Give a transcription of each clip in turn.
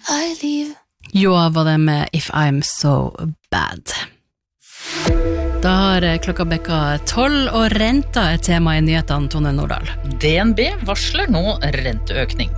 I leave. Joa var det med If I'm So Bad. Da har klokka bekka 12, og renta tema I nyhetene, Tone Nordahl. DNB varsler nå renteøkning.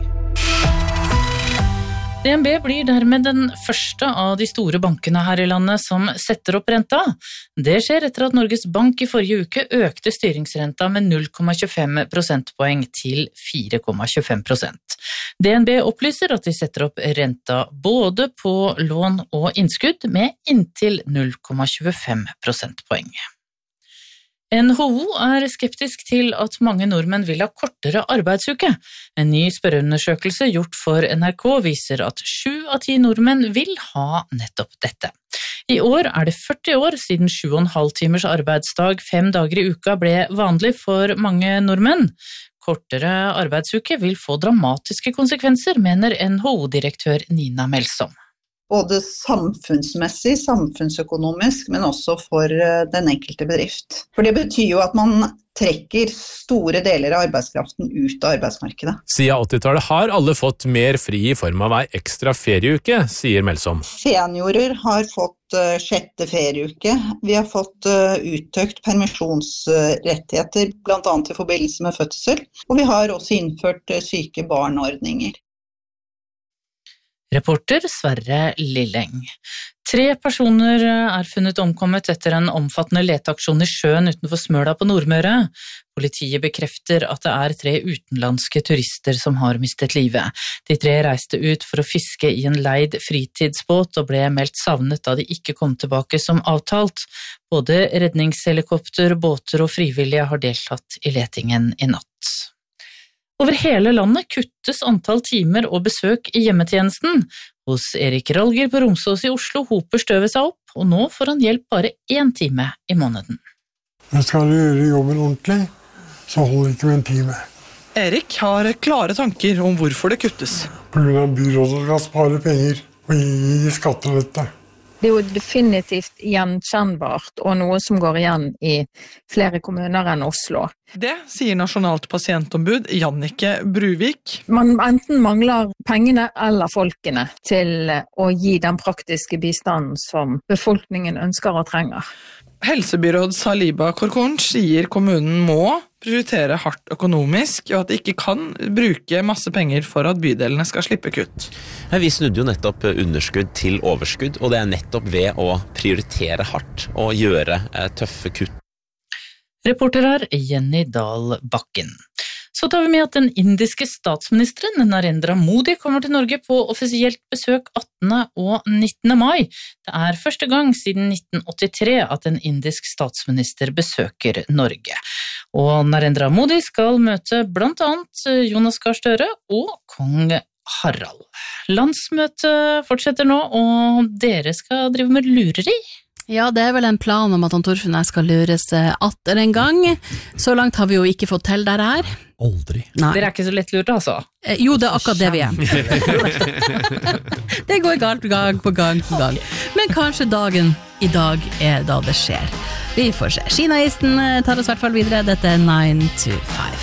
DNB blir dermed den første av de store bankene her I landet som setter opp renta. Det skjer etter at Norges Bank I forrige uke økte styringsrenta med 0,25 prosentpoeng til 4,25%. DNB opplyser at de setter opp renta både på lån og innskudd med inntil 0,25 prosentpoeng. NHO skeptisk til at mange nordmenn vil ha kortere arbeidsuke. En ny spørreundersøkelse gjort for NRK viser at 7 av 10 nordmenn vil ha nettopp dette. I år det 40 år siden 7,5 timers arbeidsdag 5 dager I uka ble vanlig for mange nordmenn. Kortere arbeidsuke vil få dramatiske konsekvenser, mener NHO-direktør Nina Melsom. Både samfunnsmessig, samfunnsøkonomisk, men også for den enkelte bedrift. For det betyr jo at man trekker store deler av arbeidskraften ut av arbeidsmarkedet. Siden 80-tallet har alle fått mer fri I form av en ekstra ferieuke, sier Melsom. Seniorer har fått 6. ferieuke. Vi har fått uttøkt permisjonsrettigheter, blant annet I forbindelse med fødsel. Og vi har også innført syke barnordninger. Reporter Sverre Lilleng. 3 personer funnet omkommet etter en omfattende leteaksjon I sjøen utenfor Smøla på Nordmøre. Politiet bekrefter at det 3 utenlandske turister som har mistet livet. De 3 reiste ut for å fiske I en leid fritidsbåt og ble meldt savnet da de ikke kom tilbake som avtalt. Både redningshelikopter, båter og frivillige har deltatt I letingen I natt. Over hele landet kuttes antall timer og besøk I hjemmetjenesten. Hos Erik Ralger på Romsås I Oslo hoper støvet seg opp, og nå får han hjelp bare 1 time I måneden. Men skal du gjøre jobben ordentlig, så holder ikke med 1 time. Erik har klare tanker om hvorfor det kuttes. På grunn av byrådet skal spare penger og gi skattelette. Det jo definitivt gjenkjennbart, og noe som går igjen I flere kommuner enn Oslo. Det sier nasjonalt pasientombud Jannike Bruvik. Man enten mangler pengene eller folkene til å gi den praktiske bistanden som befolkningen ønsker og trenger. Helsebyråd Saliba Korkorn sier kommunen må prioritere hardt økonomisk, og at de ikke kan bruke masse penger for at bydelene skal slippe kutt. Vi snudde jo nettopp underskudd til overskudd, og det nettopp ved å prioritere hardt og gjøre tøffe kutt. Reporter her Jenny Dahl Bakken. Så tar vi med at den indiske statsministeren Narendra Modi kommer til Norge på offisielt besøk 18. og 19. mai. Det første gang siden 1983 at en indisk statsminister besøker Norge. Og Narendra Modi skal møte blant annet Jonas Gahr Støre og kong Harald. Landsmøtet fortsetter nå, og dere skal drive med lureri. Ja, det vel en plan om at Torfinn og jeg skal lures atter en gang. Så langt har vi jo ikke fått til der her. Aldri. Nei. Dere ikke så lett lurt, altså? Jo, det akkurat det vi Det går galt gang på gang på gang. Men kanskje dagen I dag da det skjer. Vi får se. Skinaisten tar oss I hvert fall videre. Dette 9 to 5.